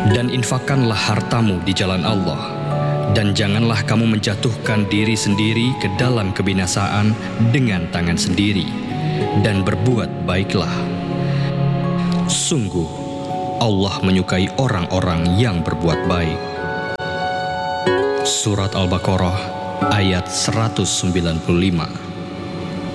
Dan infakkanlah hartamu di jalan Allah, dan janganlah kamu menjatuhkan diri sendiri ke dalam kebinasaan dengan tangan sendiri, dan berbuat baiklah. Sungguh, Allah menyukai orang-orang yang berbuat baik. Surat Al-Baqarah ayat 195.